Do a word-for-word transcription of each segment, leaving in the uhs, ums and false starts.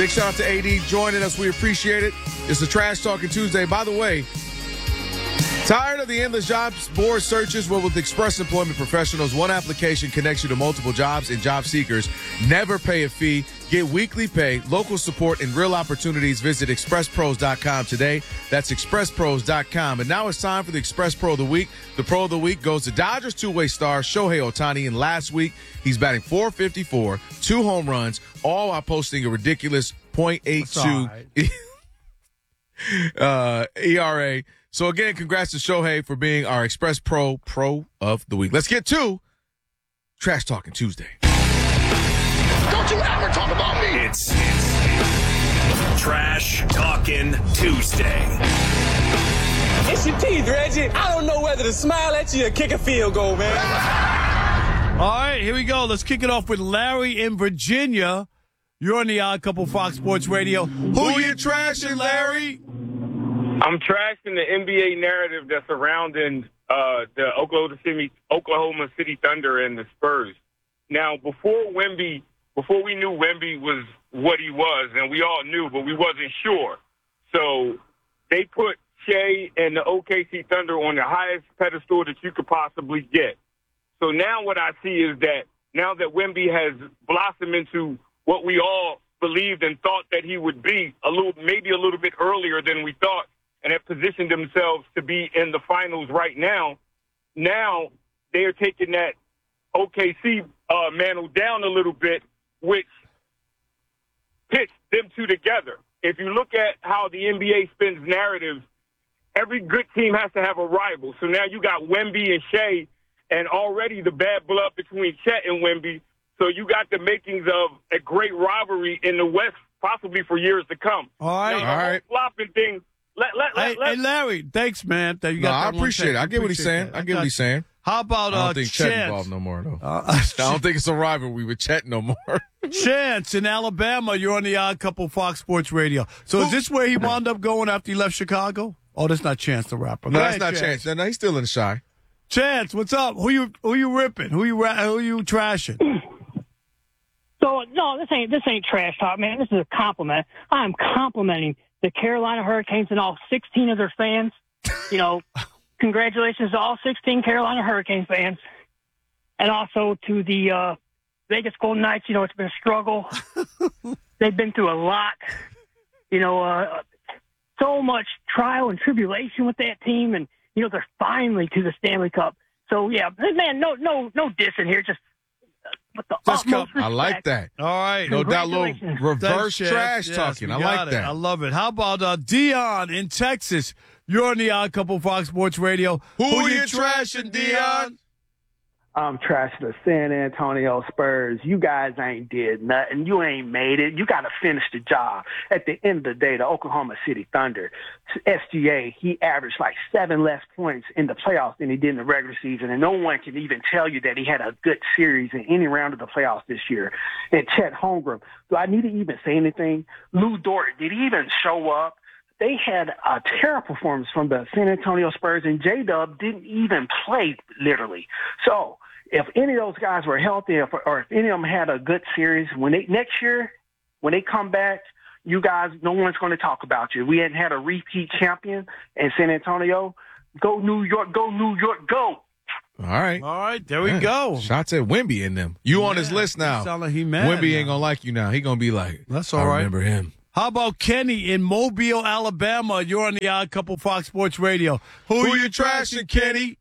Big shout out to A D joining us. We appreciate it. It's a Trash Talking Tuesday. By the way, tired of the endless jobs board searches? Well, with Express Employment Professionals, one application connects you to multiple jobs and job seekers. Never pay a fee. Get weekly pay, local support, and real opportunities. Visit express pros dot com today. That's express pros dot com. And now it's time for the Express Pro of the Week. The Pro of the Week goes to Dodgers two-way star Shohei Ohtani. And last week, he's batting four fifty-four, two home runs, all while posting a ridiculous point eight two right. uh, E R A. So, again, congrats to Shohei for being our Express Pro Pro of the Week. Let's get to Trash Talking Tuesday. Don't you ever talk about me. It's, it's Trash Talking Tuesday. It's your teeth, Reggie. I don't know whether to smile at you or kick a field goal, man. All right, here we go. Let's kick it off with Larry in Virginia. You're on the Odd Couple Fox Sports Radio. Who you trashing, Larry? I'm trashing the N B A narrative that's surrounding uh, the Oklahoma City, Oklahoma City Thunder and the Spurs. Now, before Wemby, before we knew Wemby was what he was, and we all knew, but we wasn't sure. So they put Shea and the O K C Thunder on the highest pedestal that you could possibly get. So now what I see is that now that Wemby has blossomed into what we all believed and thought that he would be, a little, maybe a little bit earlier than we thought, and have positioned themselves to be in the finals right now, now they're taking that O K C uh, mantle down a little bit, which pitched them two together. If you look at how the N B A spins narratives, every good team has to have a rival. So now you got Wemby and Shea, and already the bad blood between Chet and Wemby. So you got the makings of a great rivalry in the West, possibly for years to come. All right, now, all right. Flopping thing. Let, let, hey, let, hey, Larry, thanks, man. You no, got I that appreciate it. I get what he's saying. That. I get what he's saying. How about I don't uh, think Chet Chance? involved no more, though. Uh, I don't think it's a rivalry with Chet no more. Chance in Alabama, you're on the Odd Couple Fox Sports Radio. So is this where he wound up going after he left Chicago? Oh, that's not Chance the rapper. No, Go that's ahead, not Chance. Chance. No, he's still in the shy. Chance, what's up? Who you who you ripping? Who you ra- who you trashing? So no, this ain't this ain't trash talk, man. This is a compliment. I'm complimenting the Carolina Hurricanes and all sixteen of their fans. You know, congratulations to all sixteen Carolina Hurricane fans, and also to the uh, Vegas Golden Knights. You know, it's been a struggle. They've been through a lot. You know, uh, so much trial and tribulation with that team, and you know they're finally to the Stanley Cup. So yeah, man, no, no, no dissing here. Just with the Just utmost come. I like that. All right. No doubt, little Congratulations. reverse Thanks, trash Chance. talking. Yes, I we like got it. that. I love it. How about uh, Dion in Texas? You're on the Odd Couple Fox Sports Radio. Who, Who you trashing, Dion? I'm trashing the San Antonio Spurs. You guys ain't did nothing. You ain't made it. You got to finish the job. At the end of the day, the Oklahoma City Thunder, S G A, he averaged like seven less points in the playoffs than he did in the regular season, and no one can even tell you that he had a good series in any round of the playoffs this year. And Chet Holmgren, do I need to even say anything? Lou Dort, did he even show up? They had a terrible performance from the San Antonio Spurs, and J-Dub didn't even play, literally. So if any of those guys were healthy, or, or if any of them had a good series, when they next year, when they come back, you guys, no one's going to talk about you. We hadn't had a repeat champion in San Antonio. Go New York, go New York, go. All right. All right, there we Man, go. Shots at Wemby in them. You Yeah, on his list now. sound like he mad Wemby now. ain't going to like you now. He going to be like, That's I all right. remember him. How about Kenny in Mobile, Alabama? You're on the Odd Couple Fox Sports Radio. Who, Who you you trashing, Kenny?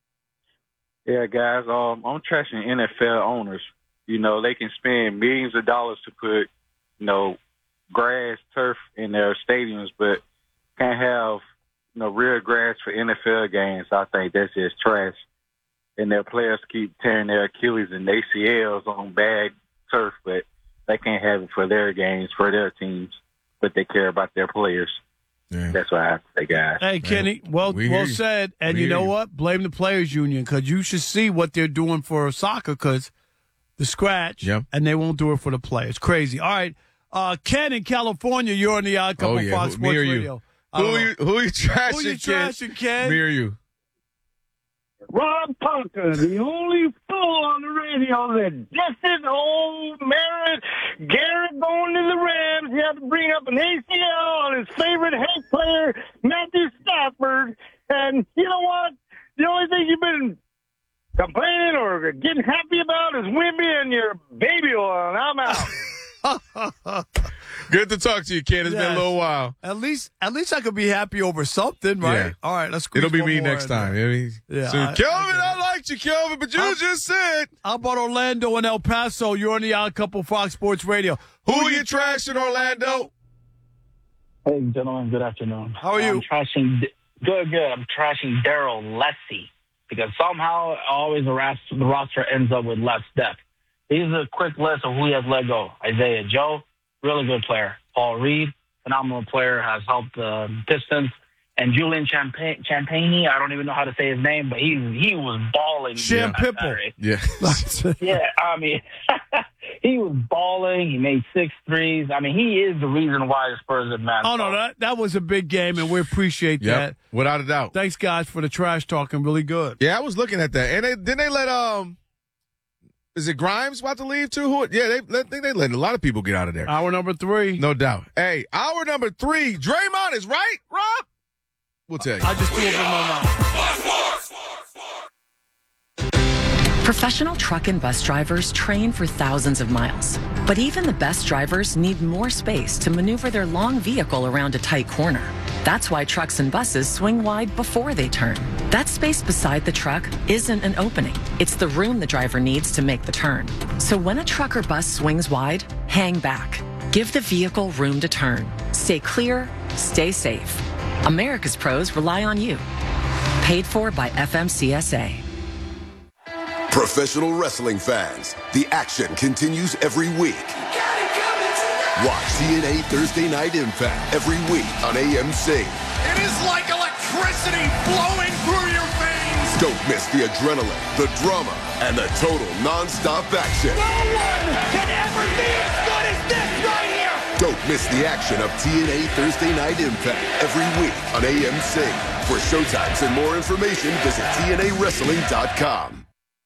Yeah, guys, um, I'm trashing N F L owners. You know, they can spend millions of dollars to put, you know, grass, turf in their stadiums, but can't have, you know, real grass for N F L games. I think that's just trash. And their players keep tearing their Achilles and A C Ls on bad turf, but they can't have it for their games, for their teams, but they care about their players. Yeah. That's what I have to say, guys. Hey, Kenny, well we well hear you. said. And We you hear know you. what? Blame the Players Union, because you should see what they're doing for soccer, because the scratch, Yep. and they won't do it for the players. Crazy. All right. Uh, Ken in California, you're on the Odd Couple Oh, yeah. Fox Who- me Sports or you? Radio. I Who don't know. you, who you trashing, Who you Ken? trashing, Ken? Me or you? Rob Parker, the only fool on the radio that dissed old Merritt Garrett going to the Rams. He had to bring up an A C L on his favorite head player, Matthew Stafford. And you know what? The only thing you've been complaining or getting happy about is Wimby and your baby oil, and I'm out. Good to talk to you, Ken. It's Yes. been a little while. At least, at least I could be happy over something, right? Yeah. All right, let's. It'll be one me more next in time. there. I mean, Yeah, so, I- Kelvin, I I, liked you, Kelvin, but you How- just said. How about Orlando and El Paso? You're on the Odd Couple Fox Sports Radio. Who are you trashing, Orlando? Hey, gentlemen, good afternoon. How are you? I'm trashing, good, good. I'm trashing Daryl Lessie because somehow always the ras- the roster ends up with less depth. Here's a quick list of who he has let go. Isaiah Joe, really good player. Paul Reed, phenomenal player, has helped the Pistons. And Julian Champagne, Champagne, I don't even know how to say his name, but he he was balling. Champipple. Yeah. Yeah, I mean, he was balling. He made six threes. I mean, he is the reason why the Spurs advanced. Oh, no, that, that was a big game, and we appreciate Yep, that. without a doubt. Thanks, guys, for the trash talking. Really good. Yeah, I was looking at that. And they, didn't they let, um, is it Grimes about to leave too? Who? Yeah, they, I think they let a lot of people get out of there. Hour number three. No doubt. Hey, hour number three, Draymond is right, Rob? We'll tell you. I just threw it in my mouth. Professional truck and bus drivers train for thousands of miles. But even the best drivers need more space to maneuver their long vehicle around a tight corner. That's why trucks and buses swing wide before they turn. That space beside the truck isn't an opening. It's the room the driver needs to make the turn. So when a truck or bus swings wide, hang back. Give the vehicle room to turn. Stay clear, stay safe. America's pros rely on you. Paid for by F M C S A. Professional wrestling fans, the action continues every week. Watch T N A Thursday Night Impact every week on A M C. It is like electricity flowing through your veins. Don't miss the adrenaline, the drama, and the total non-stop action. No one can ever be as good as this right here. Don't miss the action of T N A Thursday Night Impact every week on A M C. For showtimes and more information, visit T N A wrestling dot com.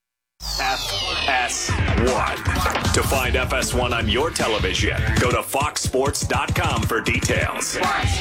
F S one. To find F S one on your television, go to fox sports dot com for details.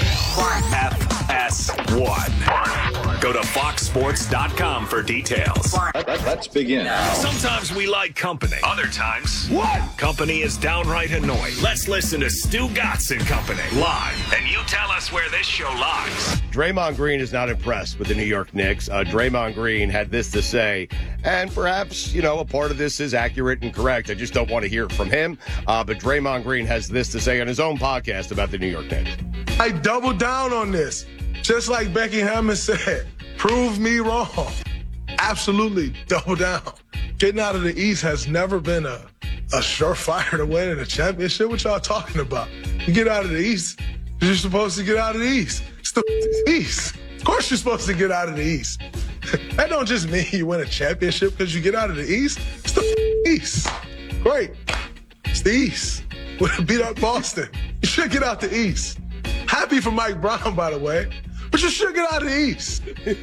F S one. Go to fox sports dot com for details. Let's begin. Sometimes we like company. Other times, what? Company is downright annoying. Let's listen to Stu Gatz and Company live, and you tell us where this show lies. Draymond Green is not impressed with the New York Knicks. Uh, Draymond Green had this to say, and perhaps, you know, a part of this is accurate and correct. I just don't want to hear it from him. Uh, but Draymond Green has this to say on his own podcast about the New York Knicks. I double down on this. Just like Becky Hammond said, prove me wrong. Absolutely double down. Getting out of the East has never been a, a surefire to winning a championship. What y'all talking about? You get out of the East, you're supposed to get out of the East. It's the East. Of course you're supposed to get out of the East. That don't just mean you win a championship because you get out of the East. It's the East. Great. It's the East. We beat up Boston. You should get out the East. Happy for Mike Brown, by the way. But you should get out of the East.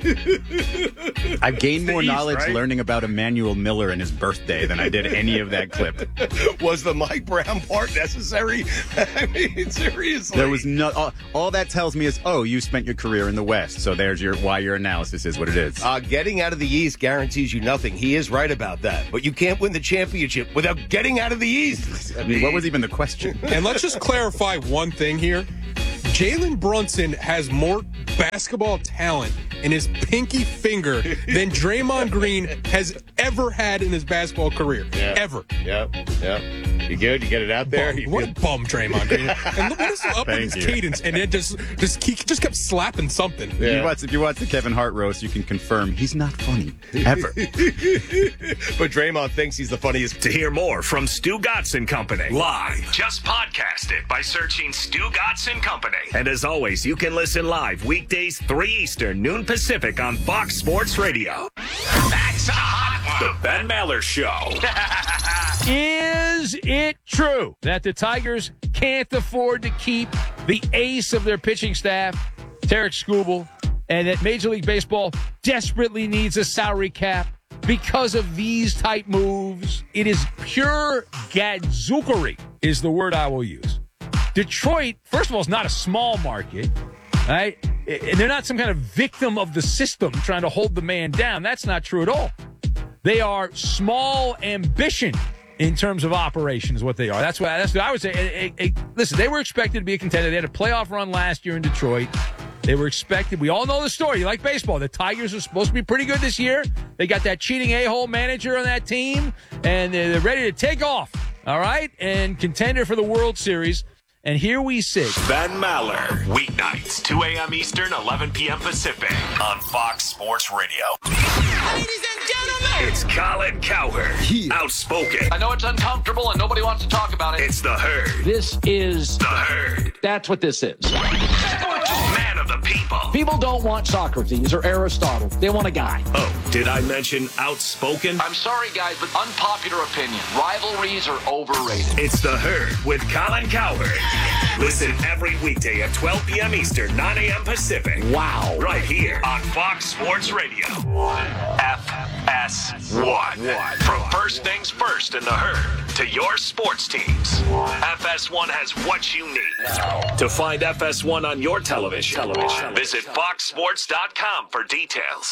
I've gained more East, knowledge right? learning about Emmanuel Miller and his birthday than I did any of that clip. Was the Mike Brown part necessary? I mean, seriously. There was no. All, all that tells me is, oh, you spent your career in the West, so there's your why your analysis is what it is. Uh, getting out of the East guarantees you nothing. He is right about that. But you can't win the championship without getting out of the East. I mean, what was even the question? And let's just clarify one thing here. Jalen Brunson has more basketball talent in his pinky finger than Draymond Green has ever had in his basketball career. Yeah. Ever. Yeah, yeah. You good? You get it out there? Bum, You what feel- a bum, Draymond Green. And look, what is up with Thank his you. cadence? And it just, just he just kept slapping something. If, you watch, if you watch the Kevin Hart roast, you can confirm he's not funny, ever. But Draymond thinks he's the funniest. To hear more from Stu Gatz and Company live, just podcast it by searching Stu Gatz and Company. And as always, you can listen live weekdays three Eastern, noon Pacific on Fox Sports Radio. That's a hot one. The Ben Maller Show. Is it true that the Tigers can't afford to keep the ace of their pitching staff, Tarek Skubal, and that Major League Baseball desperately needs a salary cap because of these type moves. It is pure gadzookery is the word I will use. Detroit, first of all, is not a small market, right? And they're not some kind of victim of the system trying to hold the man down. That's not true at all. They are small ambition in terms of operation is what they are. That's what, that's what I would say. A, a, a, listen, they were expected to be a contender. They had a playoff run last year in Detroit. They were expected. We all know the story. You like baseball. The Tigers are supposed to be pretty good this year. They got that cheating a-hole manager on that team, and they're ready to take off, all right, and contender for the World Series. And here we sit. Ben Maller, weeknights, two a.m. Eastern, eleven p.m. Pacific, on Fox Sports Radio. Ladies and gentlemen, It's Colin Cowherd, outspoken. I know it's uncomfortable and nobody wants to talk about it. It's the Herd. This is The Herd. That's what this is. Man of the people. People don't want Socrates or Aristotle. They want a guy. Oh, did I mention outspoken? I'm sorry, guys, but unpopular opinion. Rivalries are overrated. It's the Herd with Colin Cowherd. Listen every weekday at twelve p.m. Eastern, nine a.m. Pacific. Wow. Right here on Fox Sports Radio. F S one. From first things first in the Herd to your sports teams. F S one has what you need. To find F S one on your television, television. visit fox sports dot com for details.